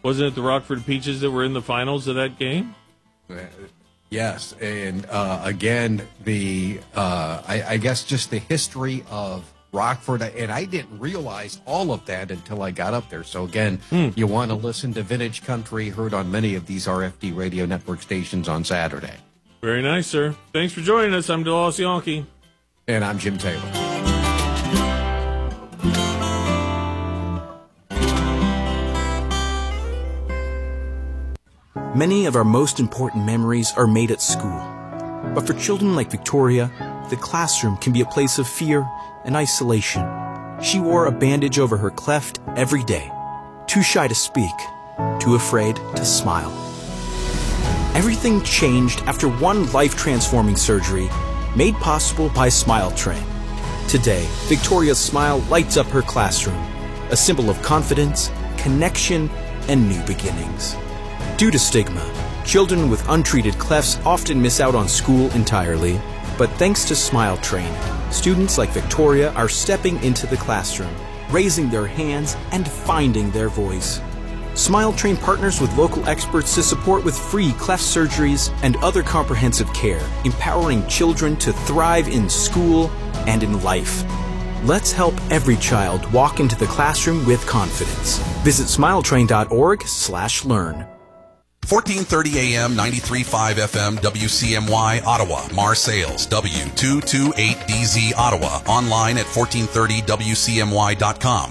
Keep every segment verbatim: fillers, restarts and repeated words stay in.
Wasn't it the Rockford Peaches that were in the finals of that game? Uh, yes, and uh, again, the uh, I, I guess just the history of Rockford, and I didn't realize all of that until I got up there. So again, hmm. you want to listen to Vintage Country, heard on many of these R F D Radio Network stations on Saturday. Very nice, sir. Thanks for joining us. I'm DeLoss Yankee. And I'm Jim Taylor. Many of our most important memories are made at school. But for children like Victoria, the classroom can be a place of fear and isolation. She wore a bandage over her cleft every day, too shy to speak, too afraid to smile. Everything changed after one life-transforming surgery made possible by Smile Train. Today, Victoria's smile lights up her classroom, a symbol of confidence, connection, and new beginnings. Due to stigma, children with untreated clefts often miss out on school entirely, but thanks to Smile Train, students like Victoria are stepping into the classroom, raising their hands, and finding their voice. Smile Train partners with local experts to support with free cleft surgeries and other comprehensive care, empowering children to thrive in school and in life. Let's help every child walk into the classroom with confidence. Visit smiletrain.org slash learn. fourteen thirty A M, ninety-three point five F M, W C M Y, Ottawa. Marseilles, W two two eight D Z, Ottawa. Online at fourteen thirty W C M Y dot com.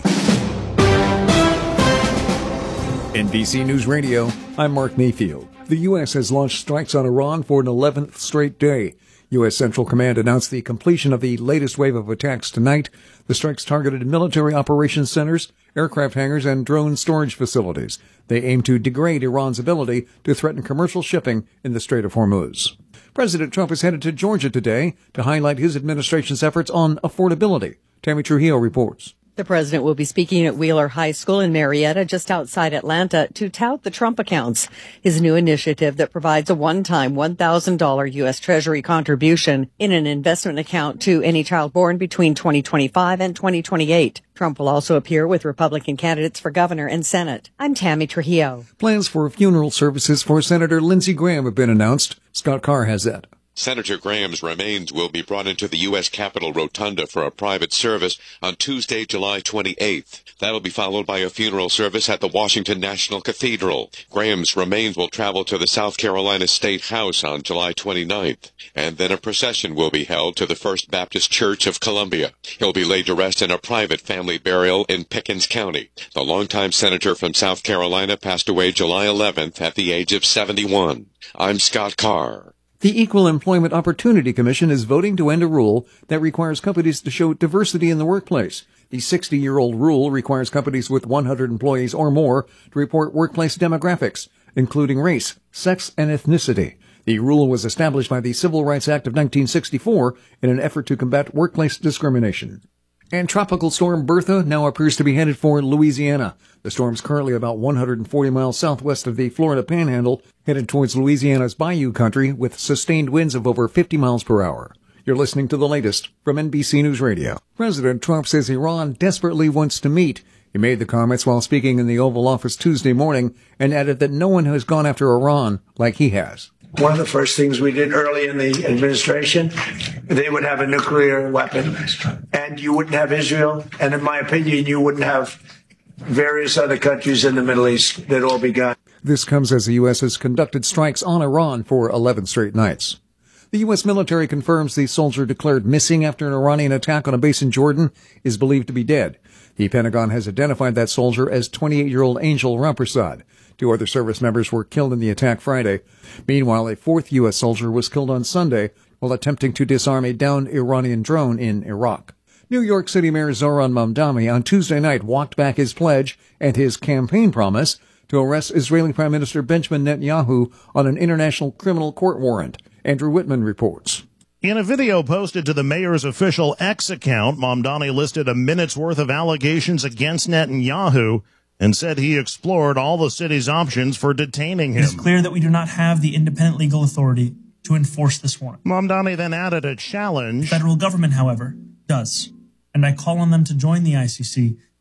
N B C News Radio, I'm Mark Mayfield. The U S has launched strikes on Iran for an eleventh straight day. U S Central Command announced the completion of the latest wave of attacks tonight. The strikes targeted military operations centers, aircraft hangars, and drone storage facilities. They aim to degrade Iran's ability to threaten commercial shipping in the Strait of Hormuz. President Trump is headed to Georgia today to highlight his administration's efforts on affordability. Tammy Trujillo reports. The president will be speaking at Wheeler High School in Marietta, just outside Atlanta, to tout the Trump accounts, his new initiative that provides a one-time one thousand dollars U S. Treasury contribution in an investment account to any child born between twenty twenty-five and twenty twenty-eight. Trump will also appear with Republican candidates for governor and Senate. I'm Tammy Trujillo. Plans for funeral services for Senator Lindsey Graham have been announced. Scott Carr has that. Senator Graham's remains will be brought into the U S. Capitol Rotunda for a private service on Tuesday, July twenty-eighth. That'll be followed by a funeral service at the Washington National Cathedral. Graham's remains will travel to the South Carolina State House on July twenty-ninth, and then a procession will be held to the First Baptist Church of Columbia. He'll be laid to rest in a private family burial in Pickens County. The longtime senator from South Carolina passed away July eleventh at the age of seventy-one. I'm Scott Carr. The Equal Employment Opportunity Commission is voting to end a rule that requires companies to show diversity in the workplace. The sixty-year-old rule requires companies with one hundred employees or more to report workplace demographics, including race, sex, and ethnicity. The rule was established by the Civil Rights Act of nineteen sixty-four in an effort to combat workplace discrimination. And Tropical Storm Bertha now appears to be headed for Louisiana. The storm's currently about one hundred forty miles southwest of the Florida Panhandle, headed towards Louisiana's Bayou country with sustained winds of over fifty miles per hour. You're listening to the latest from N B C News Radio. President Trump says Iran desperately wants to meet. He made the comments while speaking in the Oval Office Tuesday morning and added that no one has gone after Iran like he has. One of the first things we did early in the administration, they would have a nuclear weapon, and you wouldn't have Israel, and in my opinion, you wouldn't have various other countries in the Middle East. They'd all be gone. This comes as the U S has conducted strikes on Iran for eleven straight nights. The U S military confirms the soldier declared missing after an Iranian attack on a base in Jordan is believed to be dead. The Pentagon has identified that soldier as twenty-eight-year-old Angel Rampersad. Two other service members were killed in the attack Friday. Meanwhile, a fourth U S soldier was killed on Sunday while attempting to disarm a downed Iranian drone in Iraq. New York City Mayor Zohran Mamdani on Tuesday night walked back his pledge and his campaign promise to arrest Israeli Prime Minister Benjamin Netanyahu on an international criminal court warrant. Andrew Whitman reports. In a video posted to the mayor's official X account, Mamdani listed a minute's worth of allegations against Netanyahu and said he explored all the city's options for detaining him. It is clear that we do not have the independent legal authority to enforce this warrant. Mamdani then added a challenge. The federal government, however, does. And I call on them to join the I C C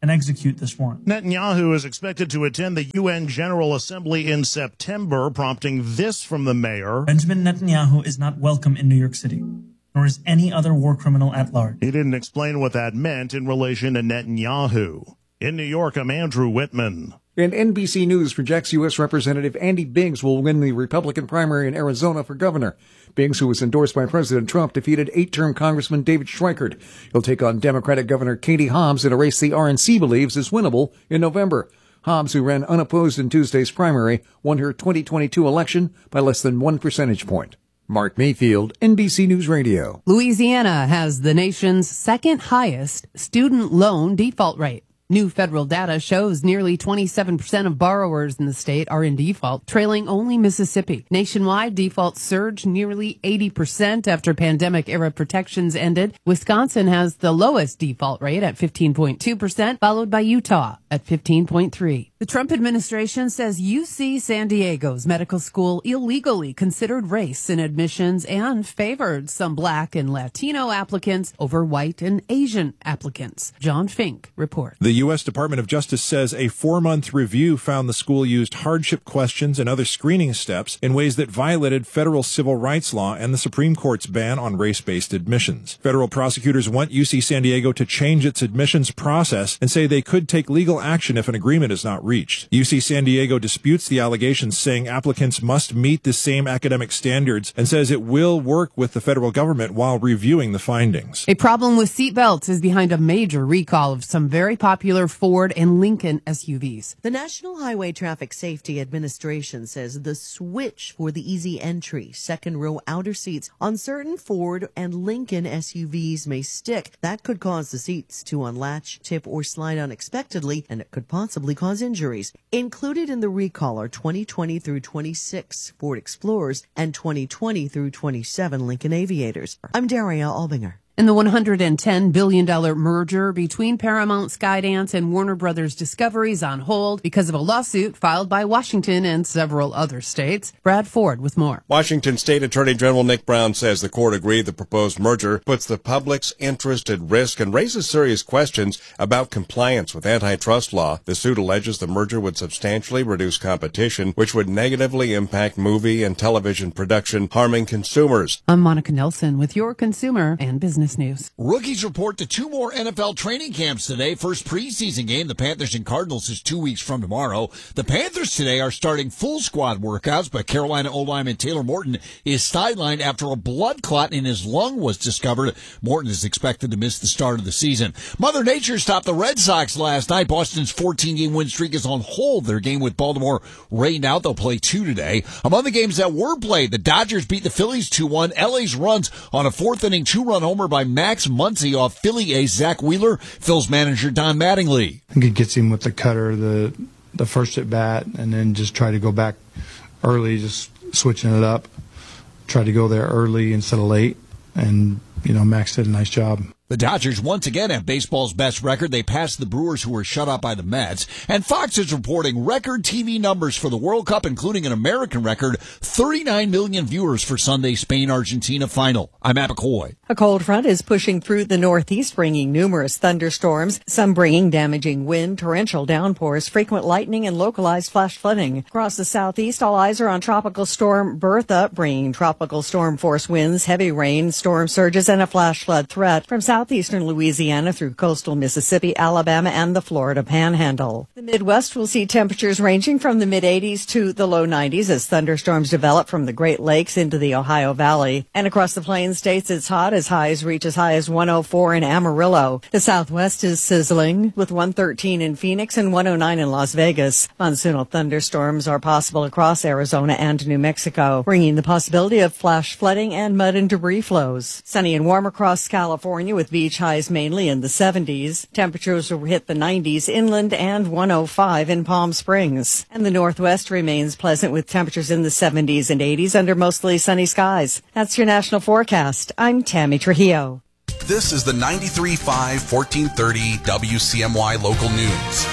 and execute this warrant. Netanyahu is expected to attend the U N General Assembly in September, prompting this from the mayor. Benjamin Netanyahu is not welcome in New York City, nor is any other war criminal at large. He didn't explain what that meant in relation to Netanyahu. In New York, I'm Andrew Whitman. And N B C News projects U S. Representative Andy Biggs will win the Republican primary in Arizona for governor. Biggs, who was endorsed by President Trump, defeated eight-term Congressman David Schweikert. He'll take on Democratic Governor Katie Hobbs in a race the R N C believes is winnable in November. Hobbs, who ran unopposed in Tuesday's primary, won her twenty twenty-two election by less than one percentage point. Mark Mayfield, N B C News Radio. Louisiana has the nation's second highest student loan default rate. New federal data shows nearly twenty-seven percent of borrowers in the state are in default, trailing only Mississippi. Nationwide, defaults surged nearly eighty percent after pandemic-era protections ended. Wisconsin has the lowest default rate at fifteen point two percent, followed by Utah at fifteen point three percent. The Trump administration says U C San Diego's medical school illegally considered race in admissions and favored some Black and Latino applicants over white and Asian applicants. John Fink reports. The U S. Department of Justice says a four-month review found the school used hardship questions and other screening steps in ways that violated federal civil rights law and the Supreme Court's ban on race-based admissions. Federal prosecutors want U C San Diego to change its admissions process and say they could take legal action if an agreement is not reached. U C San Diego disputes the allegations, saying applicants must meet the same academic standards, and says it will work with the federal government while reviewing the findings. A problem with seatbelts is behind a major recall of some very popular Ford and Lincoln S U Vs. The National Highway Traffic Safety Administration says the switch for the easy entry, second row outer seats on certain Ford and Lincoln S U Vs may stick. That could cause the seats to unlatch, tip, or slide unexpectedly, and it could possibly cause injuries. Included in the recall are twenty twenty through twenty-six Ford Explorers and twenty twenty through twenty-seven Lincoln Aviators. I'm Daria Albinger. And the one hundred ten billion dollars merger between Paramount, Skydance, and Warner Brothers Discovery is on hold because of a lawsuit filed by Washington and several other states. Brad Ford with more. Washington State Attorney General Nick Brown says the court agreed the proposed merger puts the public's interest at risk and raises serious questions about compliance with antitrust law. The suit alleges the merger would substantially reduce competition, which would negatively impact movie and television production, harming consumers. I'm Monica Nelson with your consumer and business news. Rookies report to two more N F L training camps today. First preseason game, the Panthers and Cardinals, is two weeks from tomorrow. The Panthers today are starting full squad workouts, but Carolina O-lineman Taylor Morton is sidelined after a blood clot in his lung was discovered. Morton is expected to miss the start of the season. Mother Nature stopped the Red Sox last night. Boston's fourteen-game win streak is on hold. Their game with Baltimore rained out. They'll play two today. Among the games that were played, the Dodgers beat the Phillies two one. L A's runs on a fourth-inning two-run homer by Max Muncy off Philly ace Zach Wheeler. Phil's manager Don Mattingly. I think it gets him with the cutter, the the first at bat, and then just try to go back early, just switching it up. Try to go there early instead of late, and you know Max did a nice job. The Dodgers once again have baseball's best record. They passed the Brewers, who were shut out by the Mets. And Fox is reporting record T V numbers for the World Cup, including an American record, thirty-nine million viewers for Sunday's Spain-Argentina final. I'm Matt McCoy. A cold front is pushing through the Northeast, bringing numerous thunderstorms, some bringing damaging wind, torrential downpours, frequent lightning, and localized flash flooding. Across the Southeast, all eyes are on Tropical Storm Bertha, bringing tropical storm force winds, heavy rain, storm surges, and a flash flood threat from southeastern Louisiana through coastal Mississippi, Alabama, and the Florida Panhandle. The Midwest will see temperatures ranging from the mid-eighties to the low nineties as thunderstorms develop from the Great Lakes into the Ohio Valley. And across the Plains states, it's hot as highs reach as high as one oh four in Amarillo. The Southwest is sizzling with one thirteen in Phoenix and one oh nine in Las Vegas. Monsoonal thunderstorms are possible across Arizona and New Mexico, bringing the possibility of flash flooding and mud and debris flows. Sunny and warm across California with beach highs mainly in the seventies. Temperatures will hit the nineties inland and one oh five in Palm Springs. And the Northwest remains pleasant with temperatures in the seventies and eighties under mostly sunny skies. That's your national forecast. I'm Tammy Trujillo. This is the ninety-three point five, fourteen thirty W C M Y local news.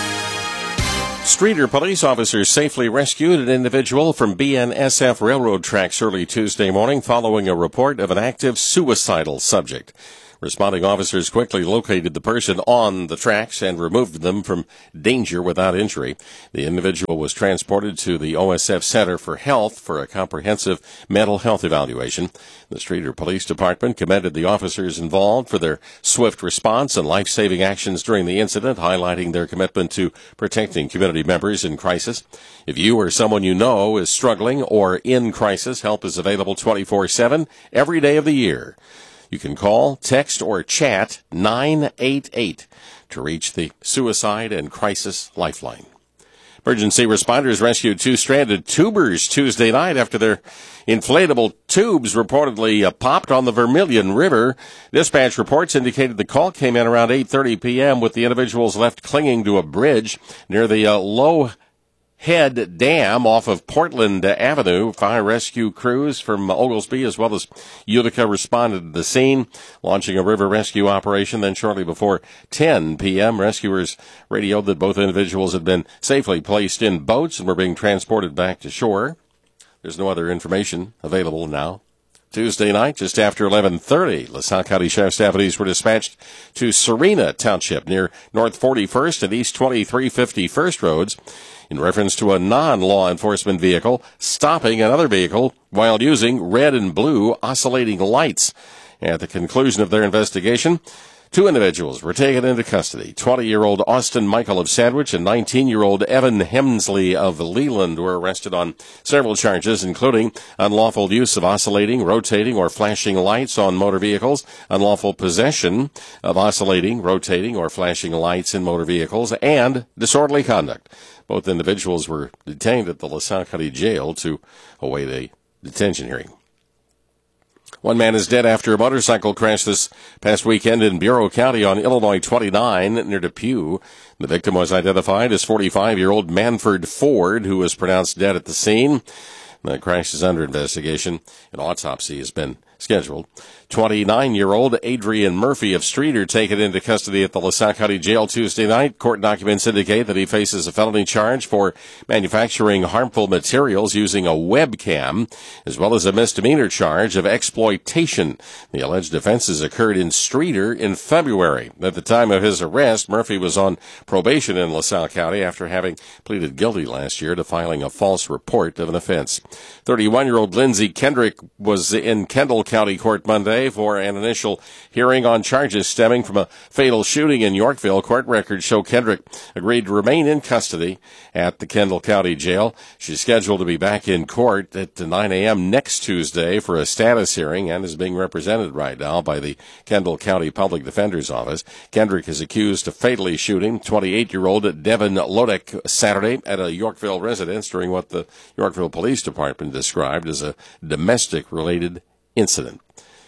Streeter police officers safely rescued an individual from B N S F railroad tracks early Tuesday morning following a report of an active suicidal subject. Responding officers quickly located the person on the tracks and removed them from danger without injury. The individual was transported to the O S F Center for Health for a comprehensive mental health evaluation. The Streator Police Department commended the officers involved for their swift response and life-saving actions during the incident, highlighting their commitment to protecting community members in crisis. If you or someone you know is struggling or in crisis, help is available twenty-four seven every day of the year. You can call, text, or chat nine eight eight to reach the Suicide and Crisis Lifeline. Emergency responders rescued two stranded tubers Tuesday night after their inflatable tubes reportedly uh, popped on the Vermilion River. Dispatch reports indicated the call came in around eight thirty p.m. with the individuals left clinging to a bridge near the uh, low Head Dam off of Portland Avenue. Fire rescue crews from Oglesby as well as Utica responded to the scene, launching a river rescue operation. Then shortly before ten p.m., rescuers radioed that both individuals had been safely placed in boats and were being transported back to shore. There's no other information available now. Tuesday night, just after eleven thirty, LaSalle County Sheriff's deputies were dispatched to Serena Township near North forty-first and East twenty-three fifty-first roads in reference to a non-law enforcement vehicle stopping another vehicle while using red and blue oscillating lights. At the conclusion of their investigation, two individuals were taken into custody. twenty-year-old Austin Michael of Sandwich and nineteen-year-old Evan Hemsley of Leland were arrested on several charges, including unlawful use of oscillating, rotating, or flashing lights on motor vehicles, unlawful possession of oscillating, rotating, or flashing lights in motor vehicles, and disorderly conduct. Both individuals were detained at the LaSalle County Jail to await a detention hearing. One man is dead after a motorcycle crash this past weekend in Bureau County on Illinois twenty-nine near Depew. The victim was identified as forty-five-year-old Manford Ford, who was pronounced dead at the scene. The crash is under investigation. An autopsy has been scheduled. twenty-nine-year-old Adrian Murphy of Streator taken into custody at the LaSalle County Jail Tuesday night. Court documents indicate that he faces a felony charge for manufacturing harmful materials using a webcam, as well as a misdemeanor charge of exploitation. The alleged offenses occurred in Streator in February. At the time of his arrest, Murphy was on probation in LaSalle County after having pleaded guilty last year to filing a false report of an offense. thirty-one-year-old Lindsay Kendrick was in Kendall County Court Monday for an initial hearing on charges stemming from a fatal shooting in Yorkville. Court records show Kendrick agreed to remain in custody at the Kendall County Jail. She's scheduled to be back in court at nine a.m. next Tuesday for a status hearing and is being represented right now by the Kendall County Public Defender's Office. Kendrick is accused of fatally shooting twenty-eight-year-old Devin Lodek Saturday at a Yorkville residence during what the Yorkville Police Department described as a domestic-related incident.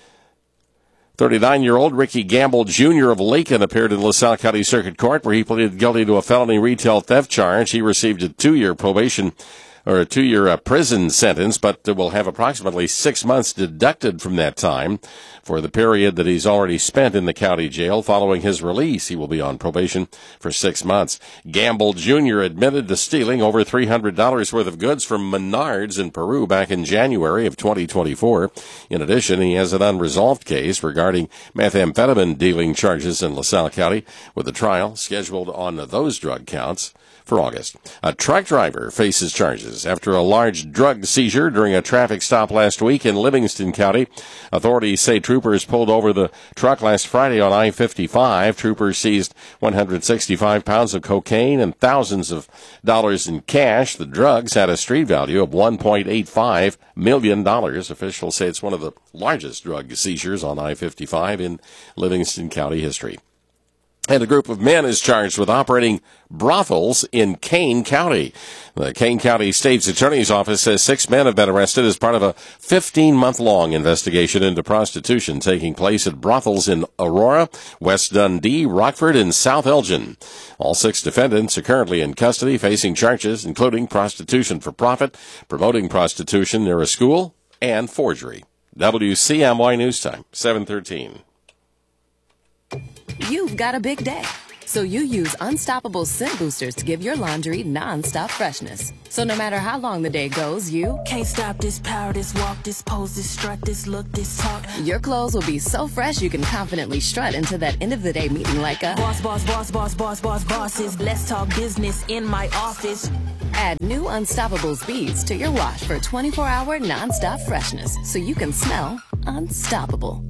thirty-nine-year-old Ricky Gamble Junior of Lakin appeared in LaSalle County Circuit Court where he pleaded guilty to a felony retail theft charge. He received a two-year probation or a two-year uh, prison sentence, but will have approximately six months deducted from that time for the period that he's already spent in the county jail. Following his release, he will be on probation for six months. Gamble Junior admitted to stealing over three hundred dollars worth of goods from Menards in Peru back in January of twenty twenty-four. In addition, he has an unresolved case regarding methamphetamine dealing charges in LaSalle County, with a trial scheduled on those drug counts for August. A truck driver faces charges after a large drug seizure during a traffic stop last week in Livingston County. Authorities say troopers pulled over the truck last Friday on I fifty-five. Troopers seized one hundred sixty-five pounds of cocaine and thousands of dollars in cash. The drugs had a street value of one point eight five million dollars. Officials say it's one of the largest drug seizures on I fifty-five in Livingston County history. And a group of men is charged with operating brothels in Kane County. The Kane County State's Attorney's Office says six men have been arrested as part of a fifteen-month-long investigation into prostitution taking place at brothels in Aurora, West Dundee, Rockford, and South Elgin. All six defendants are currently in custody facing charges including prostitution for profit, promoting prostitution near a school, and forgery. W C M Y News Time, seven thirteen. You've got a big day. So you use Unstoppable scent boosters to give your laundry non-stop freshness. So no matter how long the day goes, you can't stop this power, this walk, this pose, this strut, this look, this talk. Your clothes will be so fresh you can confidently strut into that end of the day meeting like a boss, boss, boss, boss, boss, boss, bosses. Let's talk business in my office. Add new Unstoppables beads to your wash for twenty-four hour non-stop freshness so you can smell unstoppable.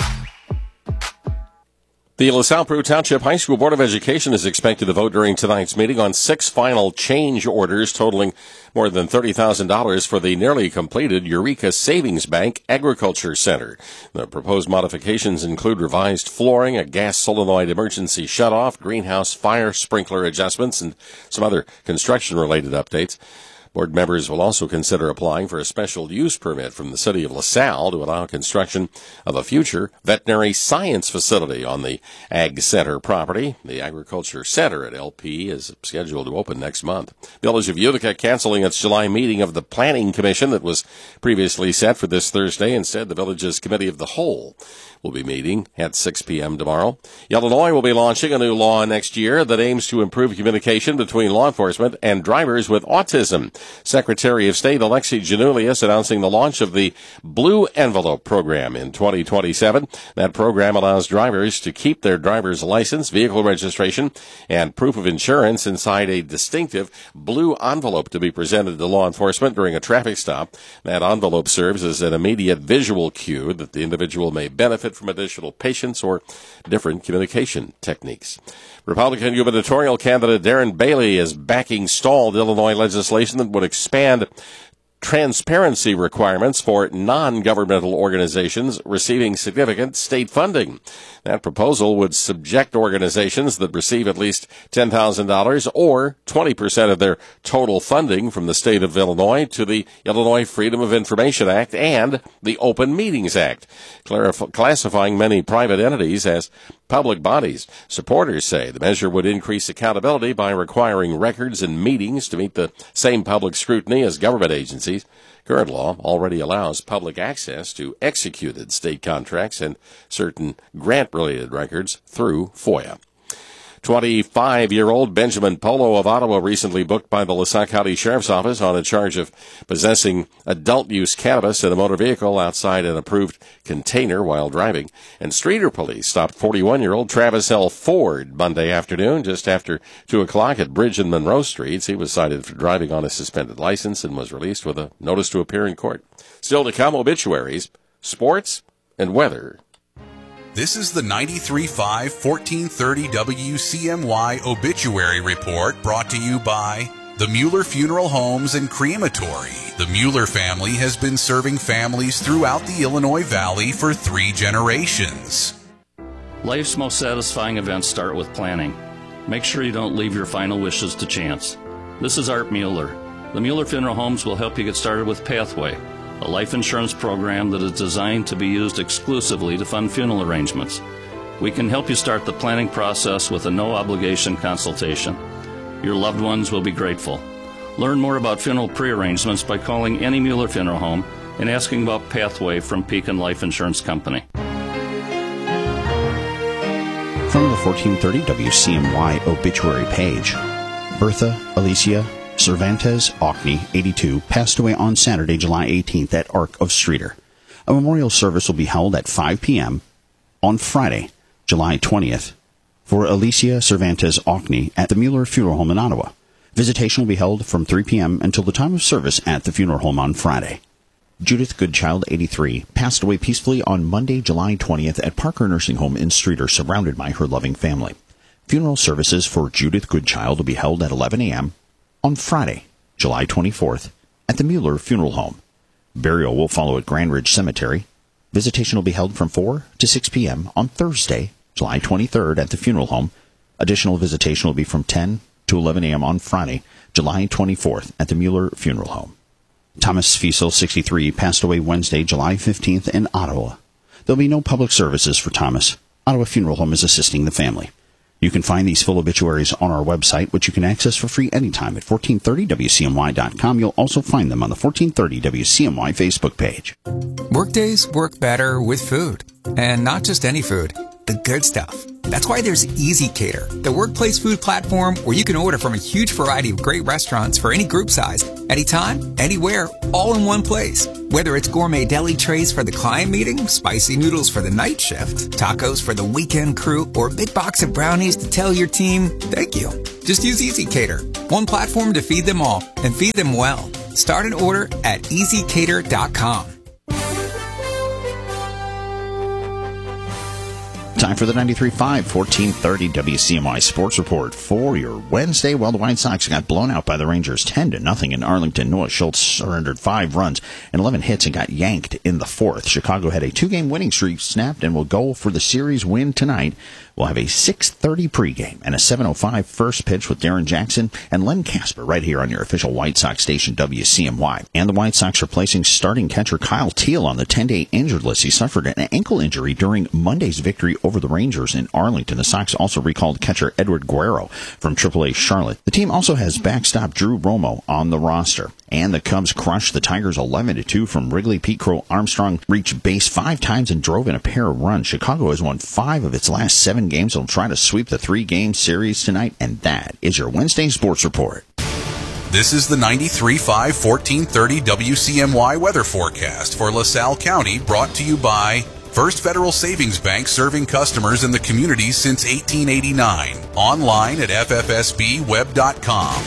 The LaSalle Peru Township High School Board of Education is expected to vote during tonight's meeting on six final change orders totaling more than thirty thousand dollars for the nearly completed Eureka Savings Bank Agriculture Center. The proposed modifications include revised flooring, a gas solenoid emergency shutoff, greenhouse fire sprinkler adjustments, and some other construction-related updates. Board members will also consider applying for a special use permit from the city of LaSalle to allow construction of a future veterinary science facility on the Ag Center property. The Agriculture Center at L P is scheduled to open next month. Village of Utica canceling its July meeting of the Planning Commission that was previously set for this Thursday. Instead, the village's Committee of the Whole will be meeting at six p.m. tomorrow. Illinois will be launching a new law next year that aims to improve communication between law enforcement and drivers with autism. Secretary of State Alexi Janulius announcing the launch of the Blue Envelope program in twenty twenty-seven. That program allows drivers to keep their driver's license, vehicle registration, and proof of insurance inside a distinctive blue envelope to be presented to law enforcement during a traffic stop. That envelope serves as an immediate visual cue that the individual may benefit from additional patience or different communication techniques. Republican gubernatorial candidate Darren Bailey is backing stalled Illinois legislation that would expand transparency requirements for non-governmental organizations receiving significant state funding. That proposal would subject organizations that receive at least ten thousand dollars or twenty percent of their total funding from the state of Illinois to the Illinois Freedom of Information Act and the Open Meetings Act, clarif- classifying many private entities as public bodies. Supporters say the measure would increase accountability by requiring records and meetings to meet the same public scrutiny as government agencies. Current law already allows public access to executed state contracts and certain grant-related records through FOIA. twenty-five-year-old Benjamin Polo of Ottawa recently booked by the LaSalle County Sheriff's Office on a charge of possessing adult-use cannabis in a motor vehicle outside an approved container while driving. And Streator police stopped forty-one-year-old Travis L. Ford Monday afternoon just after two o'clock at Bridge and Monroe Streets. He was cited for driving on a suspended license and was released with a notice to appear in court. Still to come, obituaries, sports, and weather. This is the ninety-three point five, fourteen thirty W C M Y Obituary Report brought to you by the Mueller Funeral Homes and Crematory. The Mueller family has been serving families throughout the Illinois Valley for three generations. Life's most satisfying events start with planning. Make sure you don't leave your final wishes to chance. This is Art Mueller. The Mueller Funeral Homes will help you get started with Pathway, a life insurance program that is designed to be used exclusively to fund funeral arrangements. We can help you start the planning process with a no-obligation consultation. Your loved ones will be grateful. Learn more about funeral pre-arrangements by calling any Mueller Funeral Home and asking about Pathway from Pekin Life Insurance Company. From the fourteen thirty W C M Y obituary page, Bertha Alicia Cervantes Ockney, eighty-two, passed away on Saturday, July eighteenth at Ark of Streator. A memorial service will be held at five p.m. on Friday, July twentieth, for Alicia Cervantes Ockney at the Mueller Funeral Home in Ottawa. Visitation will be held from three p.m. until the time of service at the funeral home on Friday. Judith Goodchild, eighty-three, passed away peacefully on Monday, July twentieth at Parker Nursing Home in Streator, surrounded by her loving family. Funeral services for Judith Goodchild will be held at eleven a.m. on Friday, July twenty-fourth, at the Mueller Funeral Home. Burial will follow at Grand Ridge Cemetery. Visitation will be held from four to six p.m. on Thursday, July twenty-third, at the funeral home. Additional visitation will be from ten to eleven a.m. on Friday, July twenty-fourth, at the Mueller Funeral Home. Thomas Fiesel, sixty-three, passed away Wednesday, July fifteenth, in Ottawa. There will be no public services for Thomas. Ottawa Funeral Home is assisting the family. You can find these full obituaries on our website, which you can access for free anytime at fourteen thirty W C M Y dot com. You'll also find them on the fourteen thirty W C M Y Facebook page. Workdays work better with food. And not just any food. the good stuff. That's why there's EasyCater, the workplace food platform where you can order from a huge variety of great restaurants for any group size, anytime, anywhere, all in one place. Whether it's gourmet deli trays for the client meeting, spicy noodles for the night shift, tacos for the weekend crew, or a big box of brownies to tell your team, thank you. Just use EasyCater, one platform to feed them all, and feed them well. Start an order at easy cater dot com. Time for the ninety-three point five, fourteen thirty W C M Y Sports Report for your Wednesday. Well, the White Sox got blown out by the Rangers ten to nothing in Arlington. Noah Schultz surrendered five runs and eleven hits and got yanked in the fourth. Chicago had a two-game winning streak snapped and will go for the series win tonight. We'll have a six thirty pregame and a seven oh five first pitch with Darren Jackson and Len Casper right here on your official White Sox station, W C M Y. And the White Sox are placing starting catcher Kyle Teal on the ten-day injured list. He suffered an ankle injury during Monday's victory over the Rangers in Arlington. The Sox also recalled catcher Edward Guerrero from triple A Charlotte. The team also has backstop Drew Romo on the roster. And the Cubs crushed the Tigers eleven to two from Wrigley. Pete Crow Armstrong reached base five times and drove in a pair of runs. Chicago has won five of its last seven games. They'll try to sweep the three-game series tonight. And that is your Wednesday Sports Report. This is the ninety-three point five, fourteen thirty W C M Y weather forecast for LaSalle County, brought to you by First Federal Savings Bank, serving customers in the community since eighteen eighty-nine. Online at f f s b web dot com.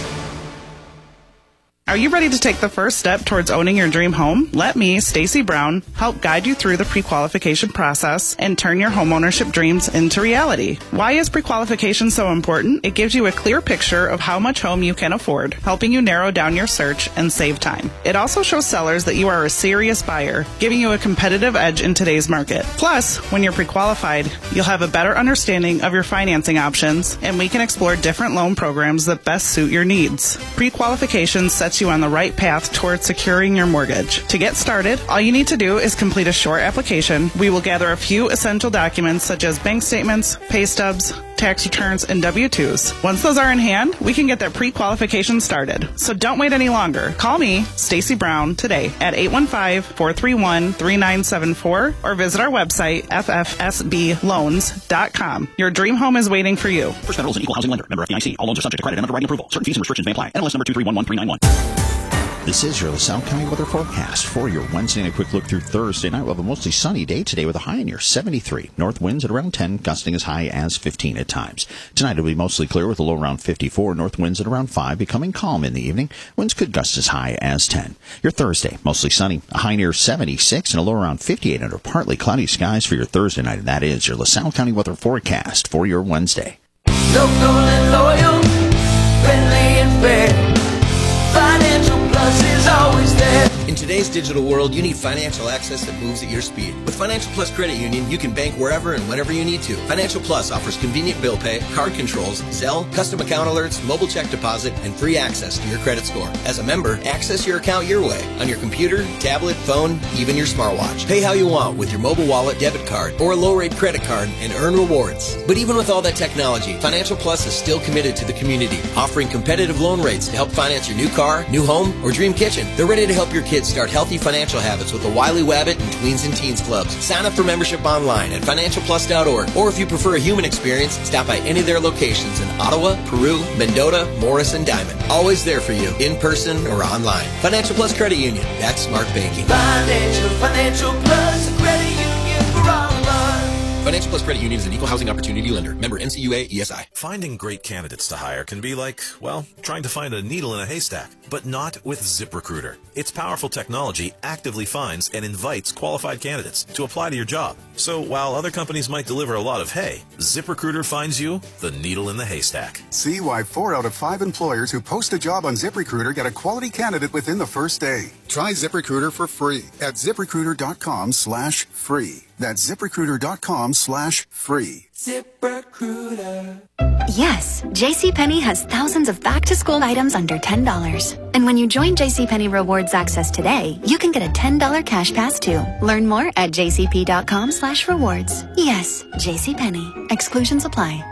Are you ready to take the first step towards owning your dream home? Let me, Stacy Brown, help guide you through the pre-qualification process and turn your homeownership dreams into reality. Why is pre-qualification so important? It gives you a clear picture of how much home you can afford, helping you narrow down your search and save time. It also shows sellers that you are a serious buyer, giving you a competitive edge in today's market. Plus, when you're pre-qualified, you'll have a better understanding of your financing options, and we can explore different loan programs that best suit your needs. Pre-qualification sets you on the right path towards securing your mortgage. To get started, all you need to do is complete a short application. We will gather a few essential documents such as bank statements, pay stubs, tax returns, and W two's. Once those are in hand, we can get that pre-qualification started. So don't wait any longer. Call me, Stacy Brown, today at eight one five, four three one, three nine seven four or visit our website, f f s b loans dot com. Your dream home is waiting for you. First Federal is an equal housing lender. Member F D I C. All loans are subject to credit and underwriting approval. Certain fees and restrictions may apply. N M L S number two three one one three nine one. This is your LaSalle County weather forecast for your Wednesday, and a quick look through Thursday night. We'll have a mostly sunny day today with a high near seventy-three. North winds at around ten, gusting as high as fifteen at times. Tonight it'll be mostly clear with a low around fifty-four. North winds at around five, becoming calm in the evening. Winds could gust as high as ten. Your Thursday, mostly sunny, a high near seventy-six and a low around fifty-eight under partly cloudy skies for your Thursday night. And that is your LaSalle County weather forecast for your Wednesday. Local and loyal, friendly and fair. Financial Plus is always there. In today's digital world, you need financial access that moves at your speed. With Financial Plus Credit Union, you can bank wherever and whenever you need to. Financial Plus offers convenient bill pay, card controls, Zelle, custom account alerts, mobile check deposit, and free access to your credit score. As a member, access your account your way, on your computer, tablet, phone, even your smartwatch. Pay how you want with your mobile wallet, debit card, or a low-rate credit card and earn rewards. But even with all that technology, Financial Plus is still committed to the community, offering competitive loan rates to help finance your new car, new home, or dream kitchen. They're ready to help your kids start healthy financial habits with the Wiley Wabbit and Tweens and Teens Clubs. Sign up for membership online at financial plus dot org, or if you prefer a human experience, stop by any of their locations in Ottawa, Peru, Mendota, Morris, and Diamond. Always there for you, in person or online. Financial Plus Credit Union. That's smart banking. Financial, Financial Plus Credit Union for all of us. Financial Plus Credit Union is an equal housing opportunity lender. Member N C U A E S I. Finding great candidates to hire can be like, well, trying to find a needle in a haystack, but not with ZipRecruiter. Its powerful technology actively finds and invites qualified candidates to apply to your job. So while other companies might deliver a lot of hay, ZipRecruiter finds you the needle in the haystack. See why four out of five employers who post a job on ZipRecruiter get a quality candidate within the first day. Try ZipRecruiter for free at ZipRecruiter.com slash free. That's ZipRecruiter.com slash free. ZipRecruiter. Yes, JCPenney has thousands of back-to-school items under ten dollars. And when you join JCPenney Rewards Access today, you can get a ten dollars cash pass too. Learn more at jcp.com slash rewards. Yes, JCPenney. Exclusions apply.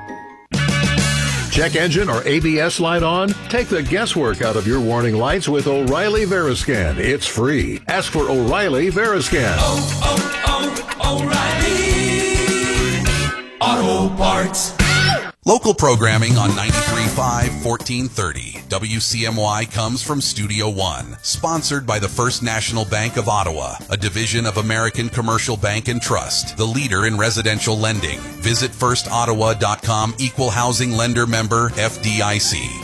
Check engine or A B S light on? Take the guesswork out of your warning lights with O'Reilly Veriscan. It's free. Ask for O'Reilly Veriscan. Oh, oh, oh, O'Reilly Auto Parts. Local programming on ninety-three point five, fourteen thirty. W C M Y comes from Studio One, sponsored by the First National Bank of Ottawa, a division of American Commercial Bank and Trust, the leader in residential lending. Visit first ottawa dot com, equal housing lender member F D I C.